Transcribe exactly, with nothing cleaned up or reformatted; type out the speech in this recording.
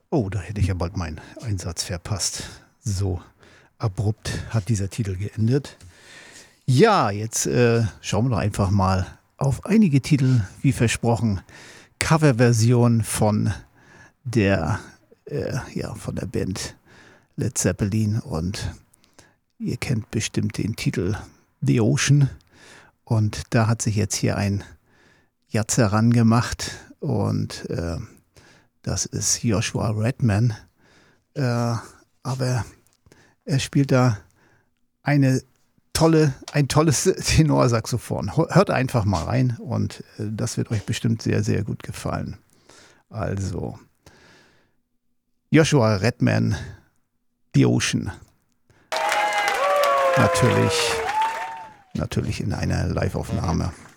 Oh, da hätte ich ja bald meinen Einsatz verpasst. So abrupt hat dieser Titel geendet. Ja, jetzt äh, schauen wir doch einfach mal auf einige Titel, wie versprochen. Coverversion von der, äh, ja, von der Band Led Zeppelin. Und ihr kennt bestimmt den Titel The Ocean. Und da hat sich jetzt hier ein Jatz herangemacht. Und äh, das ist Joshua Redman. Äh, aber er spielt da eine tolle, ein tolles Tenorsaxophon. Hört einfach mal rein und äh, das wird euch bestimmt sehr, sehr gut gefallen. Also, Joshua Redman, The Ocean. Natürlich, natürlich in einer Live-Aufnahme.